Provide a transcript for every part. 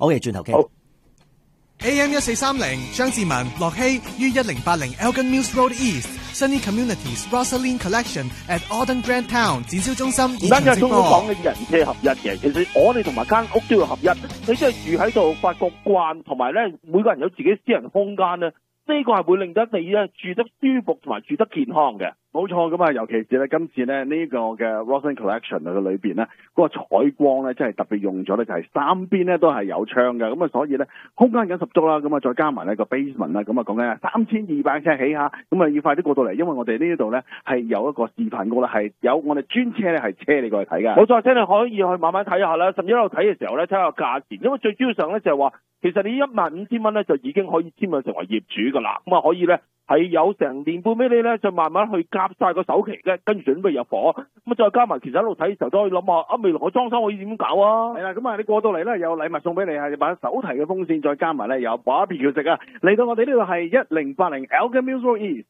好嘅，轉頭傾。 好。 AM1430 張志文、樂希於1080 Elgin Mills Road East Sunny Communities Rosaline Collection at Auden Grand Town 展銷中心唔單止係中港講嘅人車合一嘅，其實我哋同埋間屋都要合一。你真係住喺度發覺慣，同埋咧每個人有自己私人空間咧，呢個係會令得你咧住得舒服同埋住得健康嘅。 冇錯，咁啊，尤其是咧今次咧呢個嘅 Rosaline Collection 嘅裏邊咧，嗰個採光咧真係特別用咗咧，就係三邊咧都係有窗嘅，咁啊所以咧空間感十足啦，咁啊再加埋呢個 basement 啦，咁啊講緊3200尺起下，咁啊要快啲過到嚟，因為我哋呢度咧係有一個示範屋啦，係有我哋專車咧係車你過去睇嘅。 冇錯，真係可以去慢慢睇下啦，甚至一路睇嘅時候咧睇下價錢，因為最主要上咧就係話，其實你15000蚊咧就已經可以簽咗成為業主噶啦，咁啊可以咧。係有成年半俾你咧，就慢慢去夾晒個首期嘅，跟住準備入伙。咁啊，再加埋其實一路睇嘅時候都可以諗下，未來我裝修可以點搞啊？ 係啦，咁啊，你過到嚟咧有禮物送俾你，係把手提嘅風扇，再加埋咧有 barbecue 食啊！嚟到我哋呢度係1080 Elgin Mills Road East。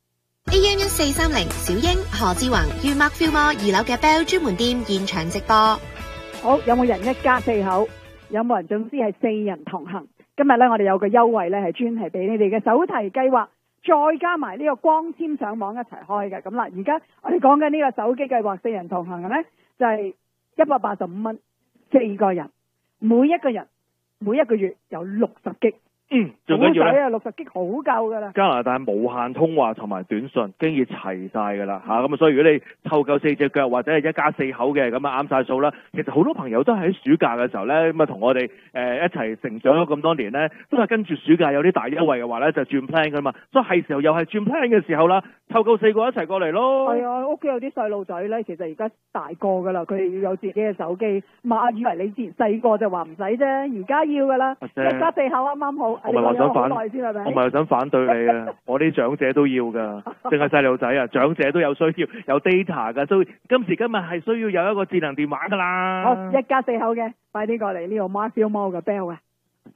AM1430 小英何志宏於 Mark Fillmore 2樓嘅 Bell 專門店現場直播。 好，有冇人一家四口？有冇人總之係4人同行？今日咧我哋有個優惠咧係專係俾你哋嘅手提計劃。再加埋呢個光纖上網一齊開嘅，咁啦，而家我哋講緊呢個手機計劃4人同行嘅咧，就係185蚊4個人，每一個人每一個月有60G。 最緊要咧 60G好夠噶啦。 加拿大無限通話同埋短信，經已齊晒噶啦嚇，咁啊所以如果你湊夠4隻腳或者係一家4口嘅，咁啊啱晒數啦。其實好多朋友都喺暑假嘅時候咧，咁啊同我哋一齊成長咗咁多年咧，都係跟住暑假有啲大優惠嘅話咧，就轉 plan 噶嘛。所以係時候又係轉 plan 嘅時候啦，湊夠4個一齊過嚟咯。 係啊，屋企有啲細路仔咧，其實而家大個噶啦，佢哋要有自己嘅手機。以為你之前細個就話唔使啫，而家要噶啦，一家4口啱啱好。 我咪話想反對你啊！我啲長者都要噶，淨係細路仔啊，長者都有需要，有 data 噶，所以今時今日係需要有一個智能電話噶啦。 好，一家4口嘅，快啲過嚟呢個 Mark Fillmore 嘅 Bell 啊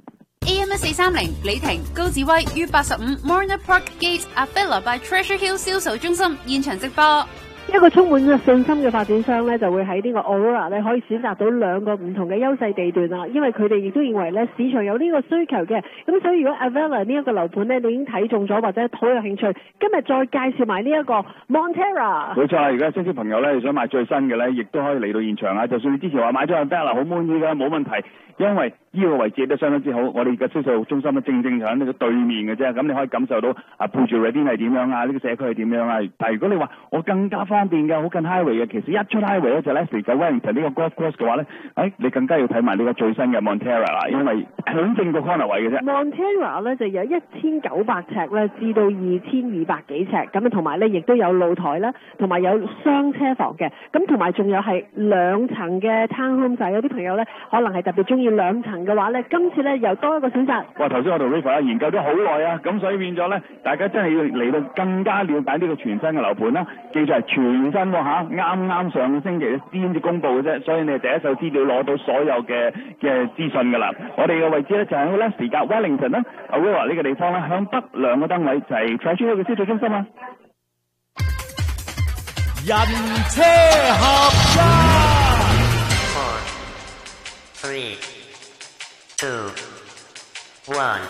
AM1430 李婷高志威於85 Marina Park Gate Avila by Treasure Hill 銷售中心現場直播。 一個充滿信心嘅發展商咧，就會喺呢個 Aurora 咧可以選擇到2個唔同嘅優勢地段啦。因為佢哋亦都認為咧市場有呢個需求嘅，咁所以如果 Avila 呢一個樓盤咧你已經睇中咗或者好有興趣，今日再介紹埋呢一個 Montera。 冇錯啦，而家新朋友咧想買最新嘅咧，亦都可以嚟到現場啊！就算你之前話買咗 Avila 好滿意嘅，冇問題。因為呢個位置都相當之好，我哋嘅銷售中心咧正正喺呢個對面嘅啫，咁你可以感受到配住裏邊係點樣啊，呢個社區係點樣啊。但係如果你話我更加方便嘅，好近 highway 嘅，其實一出 highway 咧就 Leslie 嘅 Wellington 呢個 golf course 嘅話咧，你更加要睇埋呢個最新嘅 Montera 啦，因為響正個 corner 位嘅啫。 Montera 咧就有1900尺咧至到2200幾尺，咁啊同埋咧亦都有露台啦，同埋有雙車房嘅，咁同埋仲有係2層嘅 townhome 仔，有啲朋友咧可能係特別中意2層嘅話咧，今次咧又多一個選擇。 哇！頭先我同 River 研究咗好耐啊，咁所以變咗咧，大家真係要嚟到更加了解呢個全新嘅樓盤啦。記住係全新喎嚇，啱啱上個星期先至公布嘅啫，所以你係第一手資料攞到所有嘅資訊㗎啦。我哋嘅位置咧就喺 Leslie 隔 Wellington 啦 Aurora 呢個地方咧，向北2個燈位就係 Treasure Hill 嘅銷售中心啊。 人車合一。 4, 3, 2, 1。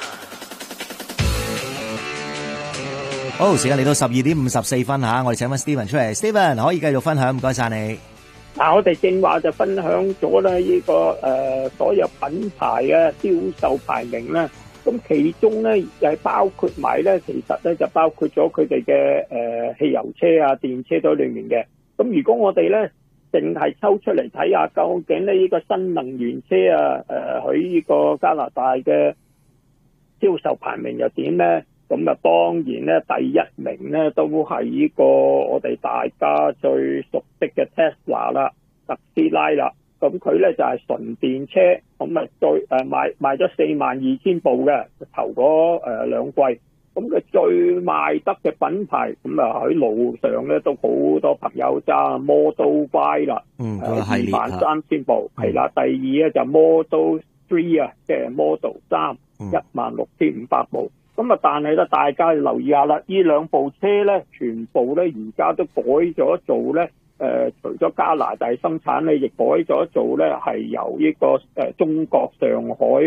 好，時間嚟到12點54分吓，我哋請翻 Steven 出嚟。Steven 可以繼續分享，唔該晒你。 我哋正話就分享咗咧呢個所有品牌嘅銷售排名啦。咁其中咧又係包括埋咧，其實咧就包括咗佢哋嘅汽油車啊、電車都喺裏面嘅。咁如果我哋咧淨係抽出嚟睇下，究竟呢個新能源車啊，喺呢個加拿大嘅銷售排名又點咧？咁啊，當然咧，第一名咧都係呢個我哋大家最熟悉嘅 Tesla 啦，特斯拉啦。咁佢咧就係純電車，咁啊賣咗42000部嘅頭嗰2季。咁佢最賣得嘅品牌，咁啊喺路上咧都好多朋友揸 Model Y 啦，23000部係啦。第二咧就 Model 3啊，即係 Model 3 16500部。咁啊，但係咧，大家要留意下啦，呢2部車咧，全部咧而家都改咗做咧，除咗加拿大生產咧，亦改咗做咧係由呢個中國上海